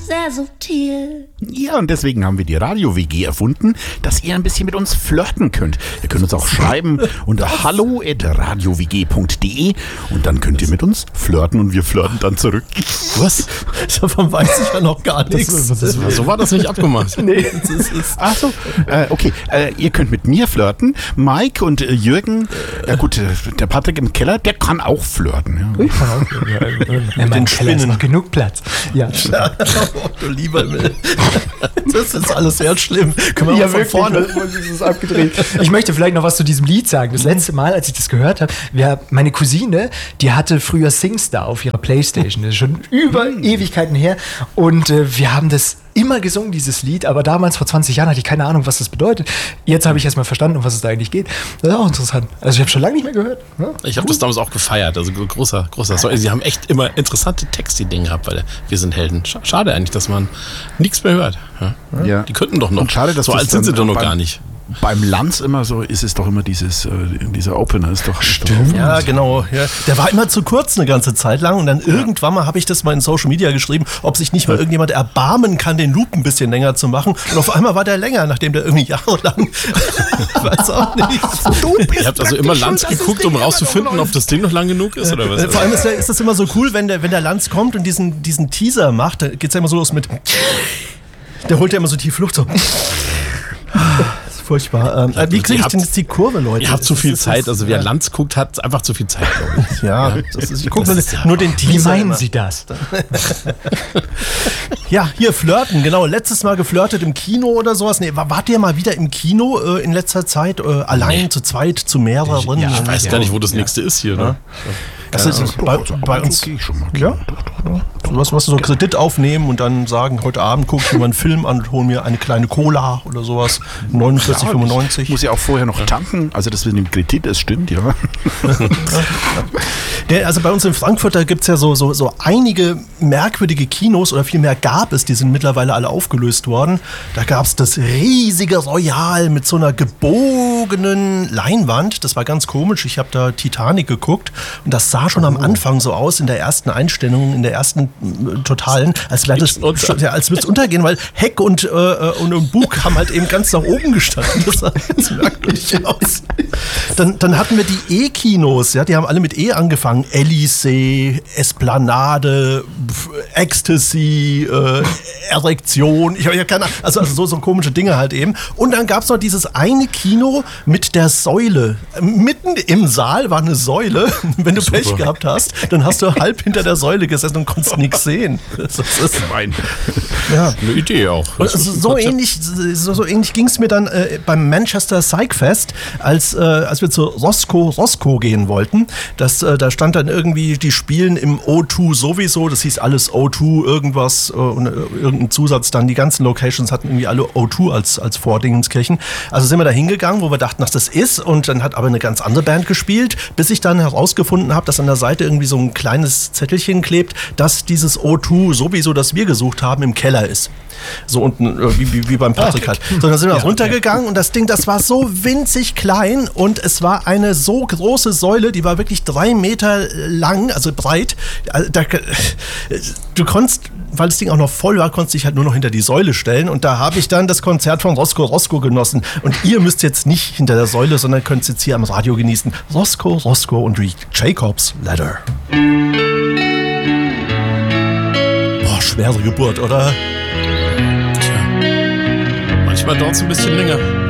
Säßeltier. Ja, und deswegen haben wir die Radio-WG erfunden, dass ihr ein bisschen mit uns flirten könnt. Ihr könnt uns auch schreiben unter hallo@radiowg.de und dann könnt ihr mit uns flirten und wir flirten dann zurück. Was? Davon weiß ich ja noch gar nichts. So war das nicht abgemacht. Nee. Ach so, okay. Ihr könnt mit mir flirten. Mike und Jürgen, ja gut, der Patrick im Keller, der kann auch flirten. Ja. Ich kann auch flirten. Ja, mein Keller ist noch genug Platz. Ja. Oh, du lieber Himmel. Das ist alles sehr schlimm. Können wir von vorne? Das ist abgedreht. Ich möchte vielleicht noch was zu diesem Lied sagen. Das letzte Mal, als ich das gehört habe, meine Cousine, die hatte früher SingStar auf ihrer Playstation. Das ist schon über Ewigkeiten her. Und wir haben das immer gesungen, dieses Lied, aber damals, vor 20 Jahren, hatte ich keine Ahnung, was das bedeutet. Jetzt habe ich erst mal verstanden, um was es da eigentlich geht. Das ist auch interessant. Also ich habe schon lange nicht mehr gehört. Ja? Ich habe das damals auch gefeiert, also großer. Sie haben echt immer interessante Textideen gehabt, weil wir sind Helden. Schade eigentlich, dass man nichts mehr hört. Ja? Die könnten doch noch. Und schade, dass so alt sind sie doch noch gar nicht. Beim Lanz immer so ist es doch immer dieser Opener ist doch. Stimmt. Ja, genau. Ja. Der war immer zu kurz eine ganze Zeit lang und dann irgendwann mal habe ich das mal in Social Media geschrieben, ob sich nicht mal irgendjemand erbarmen kann, den Loop ein bisschen länger zu machen. Und auf einmal war der länger, nachdem der irgendwie jahrelang, ich weiß auch nicht. Ihr habt also immer Lanz geguckt, um rauszufinden, ob das Ding noch lang genug ist oder was? Vor allem ist das immer so cool, wenn der Lanz kommt und diesen Teaser macht, da geht es ja immer so los mit, der holt ja immer so tief Luft, so. Furchtbar. Wie kriege ich denn jetzt die Kurve, Leute? Ihr habt zu viel Zeit. Also wer Lanz guckt, hat einfach zu viel Zeit, glaube ich. Ja, ich gucke nur den Teaser. Wie meinen Sie das? Ja, hier flirten, genau. Letztes Mal geflirtet im Kino oder sowas. Nee, wart ihr mal wieder im Kino in letzter Zeit? Allein, zu zweit, zu mehreren? Ja, ich weiß gar nicht, wo das nächste ist hier. Ne? Das ist bei uns. Ja? Was du so Kredit aufnehmen und dann sagen, heute Abend gucke ich mir einen Film an und hole mir eine kleine Cola oder sowas. 49,95. Ich muss ja auch vorher noch tanken. Also das mit dem Kredit, das stimmt, ja. Also bei uns in Frankfurt, da gibt es ja so einige merkwürdige Kinos, oder vielmehr gab es, die sind mittlerweile alle aufgelöst worden. Da gab es das riesige Royal mit so einer gebogenen Leinwand. Das war ganz komisch. Ich habe da Titanic geguckt und das sah schon am Anfang so aus, in der ersten Einstellung, in der ersten Totalen, als würde es untergehen, weil Heck und Bug haben halt eben ganz nach oben gestanden. Das sah ganz merkwürdig aus. Dann hatten wir die E-Kinos, ja, die haben alle mit E angefangen. Elysee, Esplanade, Ecstasy, Erektion, ich habe ja keine Ahnung, also so komische Dinge halt eben. Und dann gab es noch dieses eine Kino mit der Säule. Mitten im Saal war eine Säule. Wenn du Pech gehabt hast, dann hast du halb hinter der Säule gesessen und konntest nichts sehen. Das ist gemein. Ja. Eine Idee auch. Und so ähnlich ging es mir dann beim Manchester Psych Fest, als wir zu Roscoe gehen wollten. Da stand dann irgendwie, die spielen im O2 sowieso, das hieß alles O2 irgendwas und irgendein Zusatz dann. Die ganzen Locations hatten irgendwie alle O2 als Vordingenskirchen. Also sind wir da hingegangen, wo wir dachten, dass das ist, und dann hat aber eine ganz andere Band gespielt, bis ich dann herausgefunden habe, dass an der Seite irgendwie so ein kleines Zettelchen klebt, dass dieses O2 sowieso, das wir gesucht haben, im Keller ist. So unten, wie beim Patrick halt. So, dann sind wir runtergegangen und das Ding, das war so winzig klein und es war eine so große Säule, die war wirklich 3 Meter lang, also breit. Du konntest, weil das Ding auch noch voll war, konntest dich halt nur noch hinter die Säule stellen, und da habe ich dann das Konzert von Roscoe genossen. Und ihr müsst jetzt nicht hinter der Säule, sondern könnt es jetzt hier am Radio genießen. Roscoe und Jacob's Ladder. Boah, schwere Geburt, oder? Manchmal dauert es ein bisschen länger.